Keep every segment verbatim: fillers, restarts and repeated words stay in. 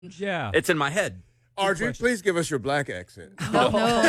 Yeah. It's in my head. Audrey, please give us your black accent. No,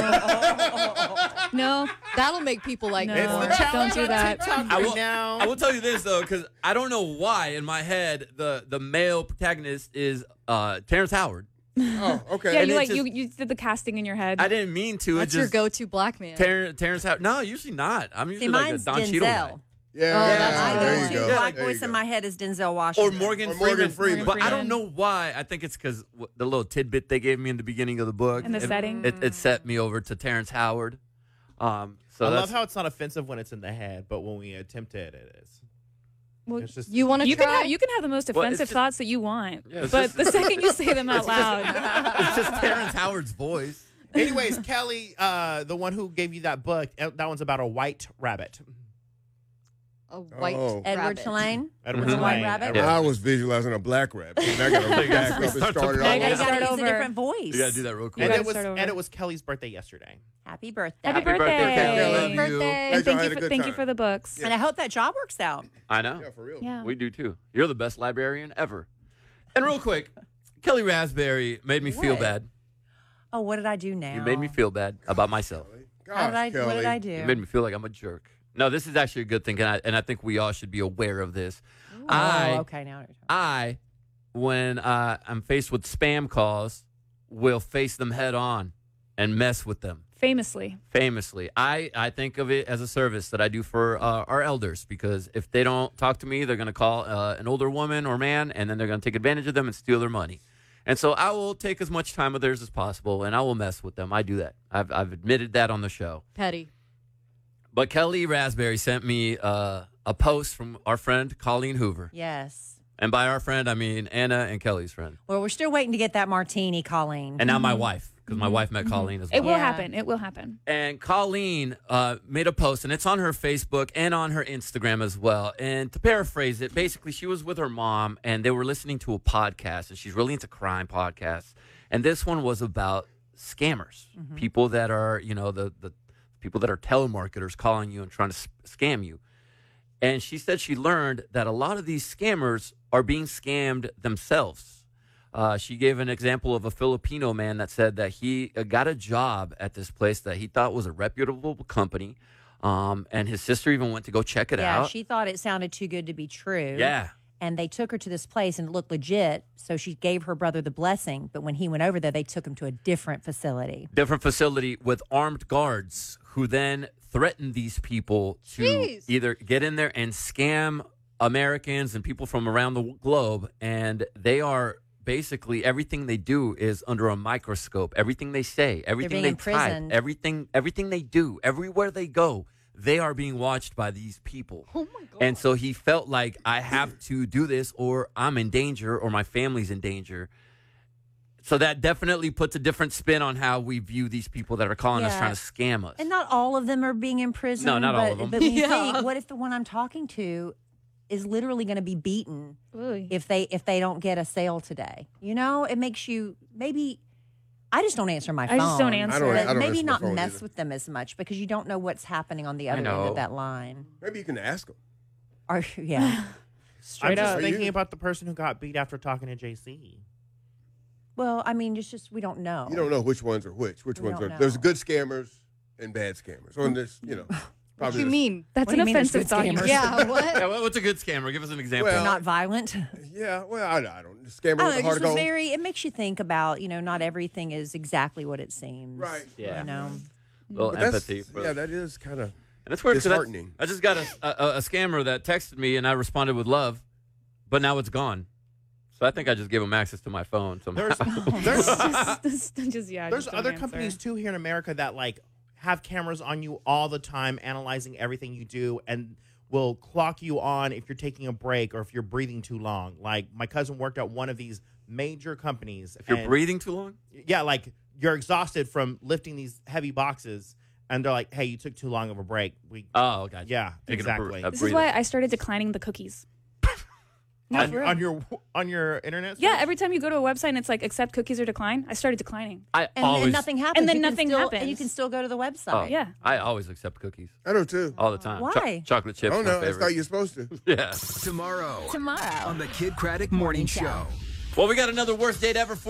no, no. That'll make people like No. me It's more. the challenge Don't do on that. TikTok I right will, now. I will tell you this though, because I don't know why in my head the the male protagonist is uh, Terrence Howard. Oh, okay. Yeah, And you it like just- you, you did the casting in your head. I didn't mean to. That's it your just go-to black man. Ter- Terrence Howard. No, usually not. I'm usually See, like a mine's Don Cheadle guy. Denzel. Yeah, Oh, yeah, that's My good. there you go-to go. black There you voice in go. my head is Denzel Or Washington. Morgan Or Freeman. Morgan Freeman. But I Freeman. don't know why. I think it's because the little tidbit they gave me in the beginning of the book. And the it, setting. It, it set me over to Terrence Howard. Um, so I that's, love how it's not offensive when it's in the head, but when we attempt it, it is. Well, It's just You want to you try? can have you can have the most Well, it's offensive just- thoughts that you want, Yeah, it's but just- the second you say them out loud, it's just Terrence Howard's voice. Anyways, Kelly, uh, the one who gave you that book, uh, that one's about a white rabbit. a white Oh. Edward rabbit. Tulane. Edward Mhm. Tulane. White rabbit? Edward- I was visualizing a black rabbit. And I got to back up and Start to start it play. all Yeah, You gotta over. gotta start use over. a different voice. You got to do that real quick. And gotta it was start over. and it was Kelly's birthday yesterday. Happy birthday. happy Happy birthday! birthday, Kelly. I love Happy you. birthday. And Thank thank y'all you had a for good thank you time. for the books. And I hope that job works out. I know. Yeah, for real. Yeah. We do too. You're the best librarian ever. And real quick, Kelly Raspberry made me feel What? bad. Oh, what did I do now? You made me feel bad about myself. Gosh, How did I? Kelly. What did I do? You made me feel like I'm a jerk. No, this is actually a good thing, and I, and I think we all should be aware of this. Oh, I, okay. Now. I, when uh, I'm faced with spam calls, will face them head on and mess with them. Famously, Famously, I, I think of it as a service that I do for uh, our elders, because if they don't talk to me, they're going to call uh, an older woman or man, and then they're going to take advantage of them and steal their money. And so I will take as much time of theirs as possible, and I will mess with them. I do that. I've, I've admitted that on the show. Petty. But Kelly Raspberry sent me uh, a post from our friend Colleen Hoover. Yes. And by our friend, I mean Anna and Kelly's friend. Well, we're still waiting to get that martini, Colleen. And now my wife, because my wife met Colleen as well. it will Yeah. happen. It will happen. And Colleen uh, made a post, and it's on her Facebook and on her Instagram as well. And to paraphrase it, basically, she was with her mom, and they were listening to a podcast, and she's really into crime podcasts. And this one was about scammers, people that are, you know, the, the people that are telemarketers calling you and trying to s- scam you. And she said she learned that a lot of these scammers are being scammed themselves. Uh, she gave an example of a Filipino man that said that he uh, got a job at this place that he thought was a reputable company. Um, and his sister even went to go check it yeah, out. she thought it sounded too good to be true. yeah. And they took her to this place and it looked legit. So she gave her brother the blessing. But when he went over there, they took him to a different facility. Different facility with armed guards who then threatened these people to Jeez. either get in there and scam Americans and people from around the globe. And they are basically, everything they do is under a microscope. Everything they say, everything being they imprisoned. type, everything, everything they do, everywhere they go, they are being watched by these people. Oh my god. And so he felt like, I have to do this or I'm in danger or my family's in danger. So that definitely puts a different spin on how we view these people that are calling us Yeah. trying to scam us. And not all of them are being imprisoned. No, not all but, of them. But when you Yeah. think, what if the one I'm talking to is literally going to be beaten Ooh. if they if they don't get a sale today? You know, it makes you maybe. I just don't answer my phone. I just don't answer. I don't- But I don't maybe answer my not phone mess either. with them as much because you don't know what's happening on the other end know. of that line. Maybe you can ask them. Or yeah. Straight I'm just up. Are thinking you- about the person who got beat after talking to J C. Well, I mean, it's just we don't know. You don't know which ones are which. Which We ones are. don't There's know. good scammers and bad scammers. Or there's, you know, What probably do you there's- mean? That's What do an you mean there's offensive good thought. scammers? Yeah, what? Yeah, well, what's a good scammer? Give us an example. Well, Not violent. Yeah, well, I, I don't. Scammer I with don't a know, it heart just of was gold. very. It makes you think about, you know, not everything is exactly what it seems. Right. Yeah. You know. little But that's- empathy. For, Yeah, that is kind of. and it's weird because disheartening. I just got a, a, a scammer that texted me and I responded with love, but now it's gone. So I think I just gave him access to my phone somehow. There's there's just, just yeah. there's just don't other answer. companies too here in America that like have cameras on you all the time, analyzing everything you do, and will clock you on if you're taking a break or if you're breathing too long. Like my cousin worked at one of these major companies. If you're and- breathing too long? yeah, like you're exhausted from lifting these heavy boxes, and they're like, "Hey, you took too long of a break." We Oh, gotcha. yeah, Taking a br- exactly. a This is breather. why I started declining the cookies. No, on, for real. on your on your internet. Yeah, search? every time you go to a website and it's like accept cookies or decline, I started declining. I And, always, and nothing happens. And then You can nothing still, happens. And you can still go to the oh, website. Yeah. I always accept cookies I do too. all the time. Cho- Why? chocolate chips. Oh my no, I favorite. thought you're supposed to. Yeah. Tomorrow Tomorrow. on the Kid Craddock Morning Show. Well, we got another worst date ever for